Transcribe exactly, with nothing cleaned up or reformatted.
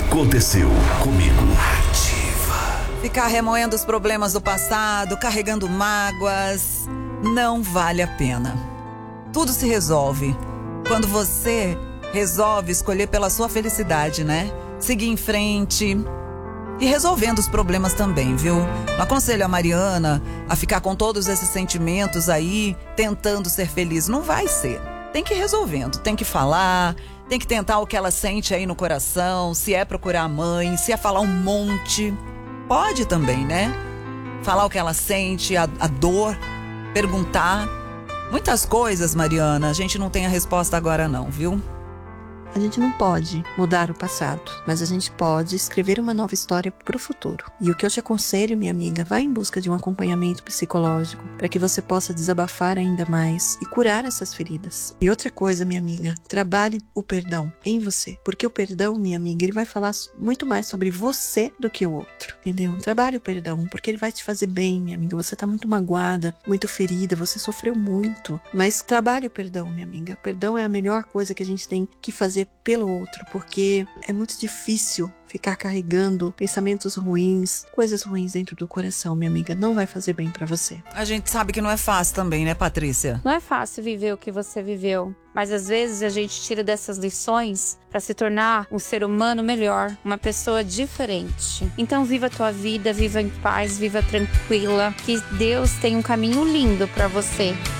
Aconteceu comigo. Ativa. Ficar remoendo os problemas do passado, carregando mágoas, não vale a pena. Tudo se resolve quando você resolve escolher pela sua felicidade, né? Seguir em frente e resolvendo os problemas também, viu? Não aconselho a Mariana a ficar com todos esses sentimentos aí, tentando ser feliz. Não vai ser. Tem que ir resolvendo, tem que falar, tem que tentar o que ela sente aí no coração, se é procurar a mãe, se é falar um monte. Pode também, né? Falar o que ela sente, a, a dor, perguntar. Muitas coisas, Mariana, a gente não tem a resposta agora não, viu? A gente não pode mudar o passado, mas a gente pode escrever uma nova história para o futuro. E o que eu te aconselho, minha amiga, vá em busca de um acompanhamento psicológico para que você possa desabafar ainda mais e curar essas feridas. E outra coisa, minha amiga, trabalhe o perdão em você, porque o perdão, minha amiga, ele vai falar muito mais sobre você do que o outro, entendeu? Trabalhe o perdão, porque ele vai te fazer bem, minha amiga. Você tá muito magoada, muito ferida, você sofreu muito, mas trabalhe o perdão, minha amiga. O perdão é a melhor coisa que a gente tem que fazer pelo outro, porque é muito difícil ficar carregando pensamentos ruins, coisas ruins dentro do coração, minha amiga. Não vai fazer bem pra você. A gente sabe que não é fácil também, né, Patrícia? Não é fácil viver o que você viveu, mas às vezes a gente tira dessas lições para se tornar um ser humano melhor, uma pessoa diferente. Então viva a tua vida, viva em paz, viva tranquila, que Deus tem um caminho lindo para você.